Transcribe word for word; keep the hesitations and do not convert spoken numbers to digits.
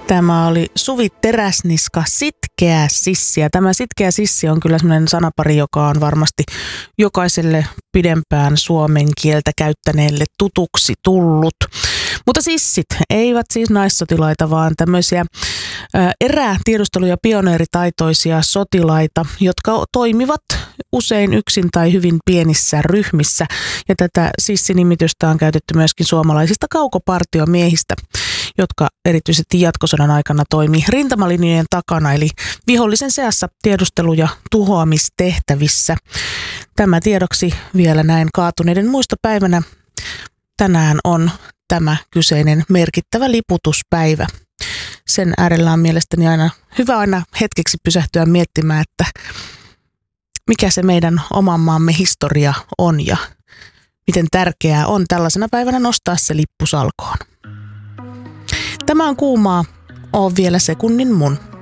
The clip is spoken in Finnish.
Tämä oli Suvi Teräsniska, Sitkeä sissi. Ja tämä sitkeä sissi on kyllä sellainen sanapari, joka on varmasti jokaiselle pidempään suomen kieltä käyttäneelle tutuksi tullut. Mutta sissit eivät siis naissotilaita, vaan tämmöisiä ä, erätiedustelu- ja pioneeritaitoisia sotilaita, jotka toimivat usein yksin tai hyvin pienissä ryhmissä. Ja tätä sissinimitystä on käytetty myöskin suomalaisista kaukopartiomiehistä, jotka erityisesti jatkosodan aikana toimi rintamalinjojen takana, eli vihollisen seassa tiedustelu- ja tuhoamistehtävissä. Tämä tiedoksi vielä näin kaatuneiden muistopäivänä. Tänään on tämä kyseinen merkittävä liputuspäivä. Sen äärellä on mielestäni aina hyvä aina hetkeksi pysähtyä miettimään, että mikä se meidän oman maamme historia on ja miten tärkeää on tällaisena päivänä nostaa se lippu salkoon. Tämä on Kuumaa, oo vielä sekunnin mun.